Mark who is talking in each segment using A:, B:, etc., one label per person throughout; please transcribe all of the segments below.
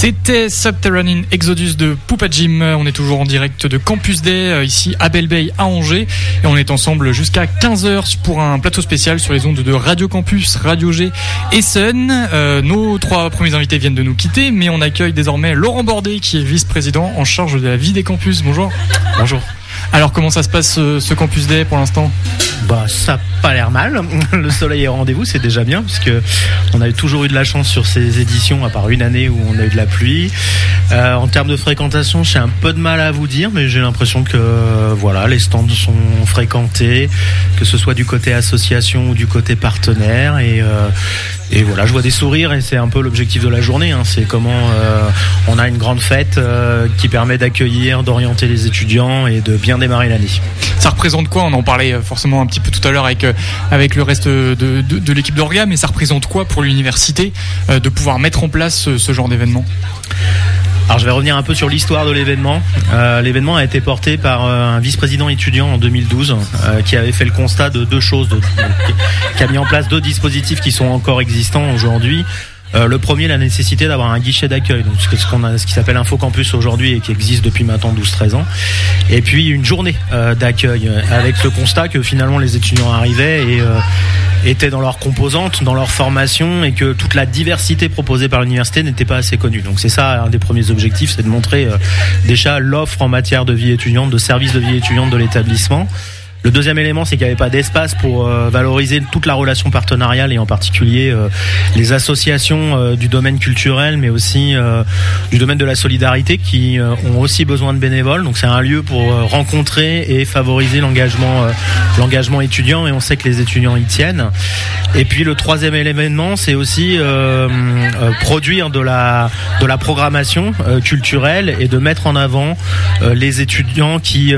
A: C'était Subterranean Exodus de Poupa Jim. On est toujours en direct de Campus Day ici à Belle Bay à Angers et on est ensemble jusqu'à 15h pour un plateau spécial sur les ondes de Radio Campus, Radio G et Sun. Nos trois premiers invités viennent de nous quitter, mais on accueille désormais Laurent Bordet qui est vice-président en charge de la vie des campus. Bonjour.
B: Bonjour.
A: Alors comment ça se passe ce Campus Day pour l'instant ?
B: Ça n'a pas l'air mal. Le soleil est au rendez-vous, c'est déjà bien, parce que on a toujours eu de la chance sur ces éditions, à part une année où on a eu de la pluie. En termes de fréquentation, j'ai un peu de mal à vous dire, mais j'ai l'impression que les stands sont fréquentés, que ce soit du côté association ou du côté partenaire, et voilà, je vois des sourires et c'est un peu l'objectif de la journée. C'est comment on a une grande fête qui permet d'accueillir, d'orienter les étudiants et de bien démarrer l'année.
A: Ça représente quoi ? On en parlait forcément un petit peu tout à l'heure avec le reste de l'équipe d'Orga, mais ça représente quoi pour l'université de pouvoir mettre en place ce genre d'événement ?
B: Alors je vais revenir un peu sur l'histoire de l'événement. L'événement a été porté par un vice-président étudiant en 2012 qui avait fait le constat de deux choses, qui a mis en place deux dispositifs qui sont encore existants aujourd'hui. Le premier, la nécessité d'avoir un guichet d'accueil, donc ce qui s'appelle InfoCampus aujourd'hui et qui existe depuis maintenant 12-13 ans. Et puis une journée d'accueil avec le constat que finalement les étudiants arrivaient et étaient dans leurs composantes, dans leur formation, et que toute la diversité proposée par l'université n'était pas assez connue. Donc c'est ça un des premiers objectifs, c'est de montrer déjà l'offre en matière de vie étudiante, de services de vie étudiante de l'établissement. Le deuxième élément, c'est qu'il n'y avait pas d'espace pour valoriser toute la relation partenariale et en particulier les associations du domaine culturel, mais aussi du domaine de la solidarité qui ont aussi besoin de bénévoles. Donc c'est un lieu pour rencontrer et favoriser l'engagement étudiant, et on sait que les étudiants y tiennent. Et puis le troisième élément, c'est aussi produire de la programmation culturelle et de mettre en avant les étudiants qui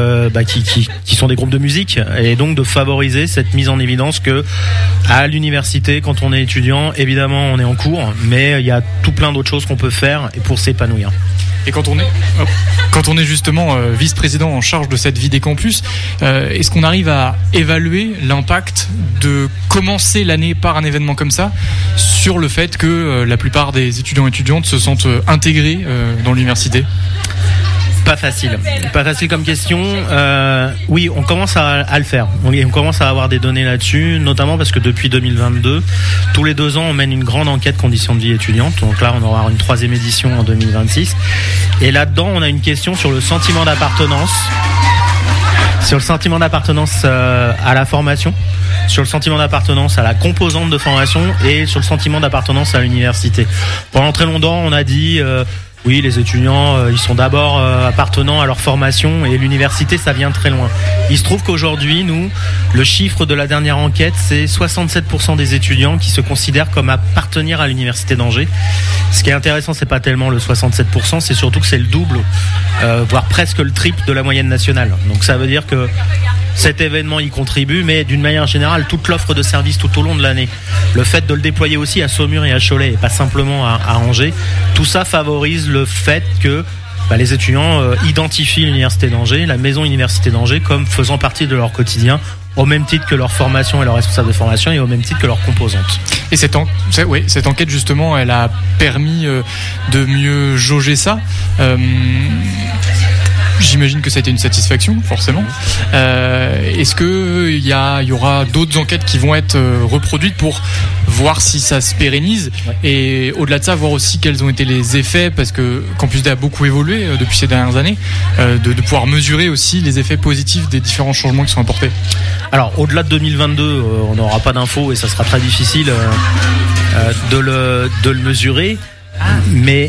B: sont des groupes de musique, et donc de favoriser cette mise en évidence que à l'université, quand on est étudiant, évidemment on est en cours, mais il y a tout plein d'autres choses qu'on peut faire et pour s'épanouir.
A: Et quand on est justement vice-président en charge de cette vie des campus, est-ce qu'on arrive à évaluer l'impact de commencer l'année par un événement comme ça sur le fait que la plupart des étudiants et étudiantes se sentent intégrés dans l'université ?
B: Pas facile comme question. Oui, on commence à le faire. On commence à avoir des données là-dessus, notamment parce que depuis 2022, tous les 2 ans, on mène une grande enquête conditions de vie étudiante. Donc là, on aura une 3e édition en 2026. Et là-dedans, on a une question sur le sentiment d'appartenance. Sur le sentiment d'appartenance à la formation, sur le sentiment d'appartenance à la composante de formation et sur le sentiment d'appartenance à l'université. Pendant très longtemps, on a dit... oui, les étudiants, ils sont d'abord appartenants à leur formation, et l'université, ça vient très loin. Il se trouve qu'aujourd'hui, nous, le chiffre de la dernière enquête, c'est 67% des étudiants qui se considèrent comme appartenir à l'université d'Angers. Ce qui est intéressant, c'est pas tellement le 67%, c'est surtout que c'est le double, voire presque le triple de la moyenne nationale. Donc ça veut dire que cet événement y contribue, mais d'une manière générale, toute l'offre de services tout au long de l'année, le fait de le déployer aussi à Saumur et à Cholet, et pas simplement à Angers, tout ça favorise le fait que les étudiants identifient l'université d'Angers, la maison université d'Angers, comme faisant partie de leur quotidien, au même titre que leur formation et leur responsable de formation, et au même titre que leurs composantes.
A: Et cette enquête justement, elle a permis de mieux jauger ça. J'imagine que ça a été une satisfaction, forcément. Est-ce qu'il y aura d'autres enquêtes qui vont être reproduites pour voir si ça se pérennise, et au-delà de ça, voir aussi quels ont été les effets, parce que Campus Day a beaucoup évolué depuis ces dernières années, de pouvoir mesurer aussi les effets positifs des différents changements qui sont apportés.
B: Alors, au-delà de 2022, on n'aura pas d'infos et ça sera très difficile de le mesurer, mais...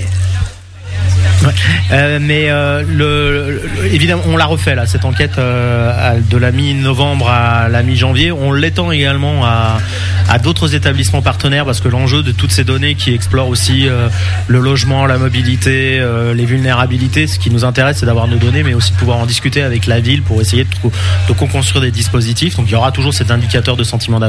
B: évidemment, on l'a refait là, cette enquête de la mi-novembre à la mi-janvier. On l'étend également à d'autres établissements partenaires, parce que l'enjeu de toutes ces données qui explorent aussi le logement, la mobilité, les vulnérabilités, ce qui nous intéresse, c'est d'avoir nos données, mais aussi de pouvoir en discuter avec la ville pour essayer de co-construire des dispositifs. Donc il y aura toujours cet indicateur de sentiment